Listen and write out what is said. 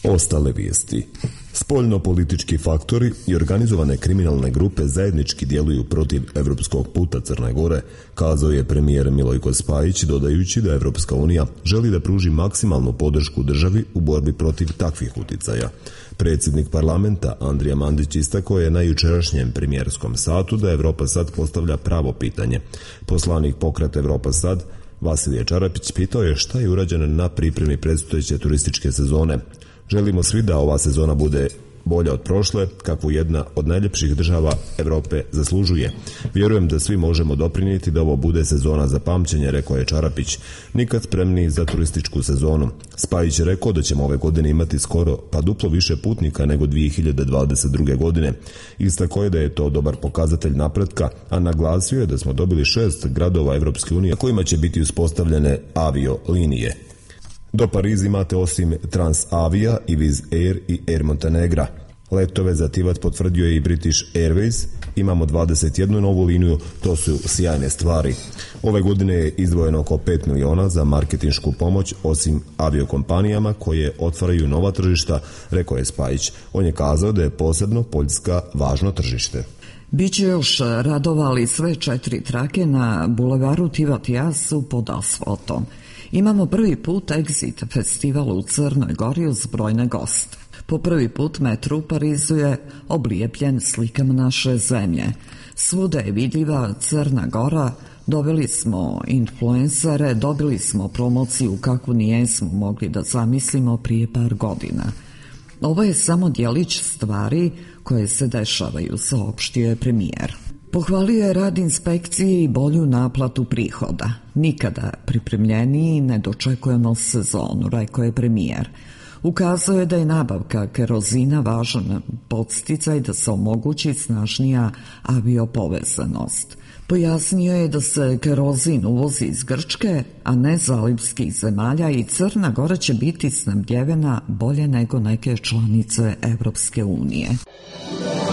Ostale vijesti. Spoljno-politički faktori i organizovane kriminalne grupe zajednički djeluju protiv evropskog puta Crne Gore, kazao je premijer Milojko Spajić, dodajući da Evropska unija želi da pruži maksimalnu podršku državi u borbi protiv takvih uticaja. Predsjednik parlamenta Andrija Mandić istakao je na jučerašnjem premijerskom satu da Evropa sad postavlja pravo pitanje. Poslanik Pokreta Evropa sad Vasilije Čarapić pitao je šta je urađeno na pripremi predstojeće turističke sezone. Želimo svi da ova sezona bude bolja od prošle, kakvu jedna od najljepših država Evrope zaslužuje. Vjerujem da svi možemo doprinijeti da ovo bude sezona za pamćenje, rekao je Čarapić. Nikad spremniji za turističku sezonu. Spajić je rekao da ćemo ove godine imati skoro pa duplo više putnika nego 2022. godine. Istakao je da je to dobar pokazatelj napretka, a naglasio je da smo dobili 6 gradova Evropske unije kojima će biti uspostavljene avio linije. Do Pariza imate osim Transavia i Wizz Air i Air Montenegra. Letove za Tivat potvrdio je i British Airways. Imamo 21 novu liniju, to su sjajne stvari. Ove godine je izdvojeno oko 5 miliona za marketinšku pomoć osim aviokompanijama koje otvaraju nova tržišta, rekao je Spajić. On je kazao da je posebno Poljska važno tržište. Biće još radovali sve 4 trake na bulevaru Tivat Jasu pod asfaltom. Imamo prvi put Exit festival u Crnoj Gori uz brojne goste. Po prvi put metro u Parizu je oblijepljen slikama naše zemlje. Svuda je vidljiva Crna Gora, doveli smo influencere, dobili smo promociju kakvu nijesmo mogli da zamislimo prije par godina. Ovo je samo djelić stvari koje se dešavaju, saopštio je premijer. Pohvalio je rad inspekcije i bolju naplatu prihoda. Nikada pripremljeniji ne dočekujemo sezonu, rekao je premijer. Ukazao je da je nabavka kerozina važan podsticaj da se omogući snažnija aviopovezanost. Pojasnio je da se kerozin uvozi iz Grčke, a ne zalivskih zemalja i Crna Gora će biti snabdjevena bolje nego neke članice Evropske unije.